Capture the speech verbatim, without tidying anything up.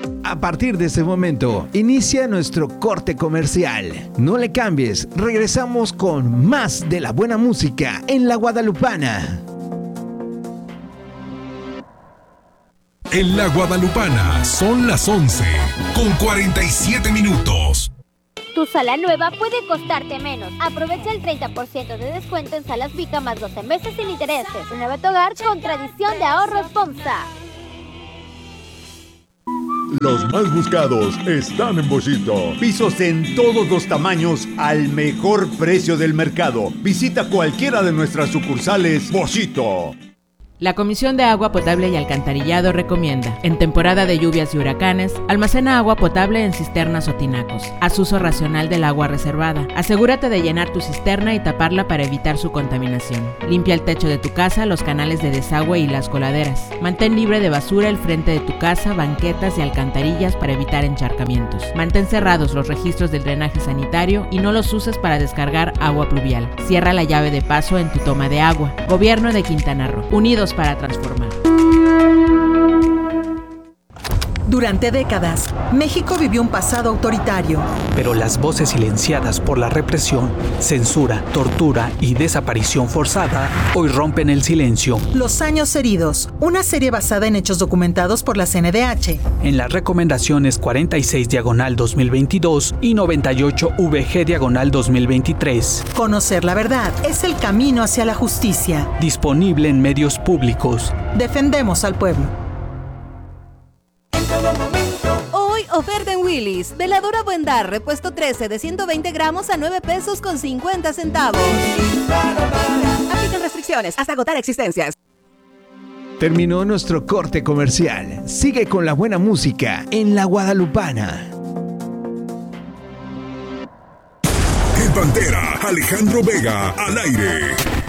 A partir de este momento, inicia nuestro corte comercial. No le cambies, regresamos con más de la buena música en La Guadalupana. En La Guadalupana son las once, con cuarenta y siete minutos. Tu sala nueva puede costarte menos. Aprovecha el treinta por ciento de descuento en salas Vica más doce meses sin intereses. Renueva tu hogar con tradición de ahorros FOMSA. Los más buscados están en Boschito. Pisos en todos los tamaños al mejor precio del mercado. Visita cualquiera de nuestras sucursales Boschito. La Comisión de Agua Potable y Alcantarillado recomienda, en temporada de lluvias y huracanes, almacena agua potable en cisternas o tinacos. Haz uso racional del agua reservada. Asegúrate de llenar tu cisterna y taparla para evitar su contaminación. Limpia el techo de tu casa, los canales de desagüe y las coladeras. Mantén libre de basura el frente de tu casa, banquetas y alcantarillas para evitar encharcamientos. Mantén cerrados los registros del drenaje sanitario y no los uses para descargar agua pluvial. Cierra la llave de paso en tu toma de agua. Gobierno de Quintana Roo. Unidos para transformar. Durante décadas, México vivió un pasado autoritario. Pero las voces silenciadas por la represión, censura, tortura y desaparición forzada hoy rompen el silencio. Los años heridos, una serie basada en hechos documentados por la C N D H. En las recomendaciones cuarenta y seis diagonal dos mil veintidós y noventa y ocho V G diagonal dos mil veintitrés. Conocer la verdad es el camino hacia la justicia. Disponible en medios públicos. Defendemos al pueblo. Hoy oferta en Willy's. Veladora Buen Dar, repuesto trece de ciento veinte gramos a nueve pesos con cincuenta centavos. Aplican restricciones hasta agotar existencias. Terminó nuestro corte comercial. Sigue con la buena música en La Guadalupana. El Pantera, Alejandro Vega, al aire.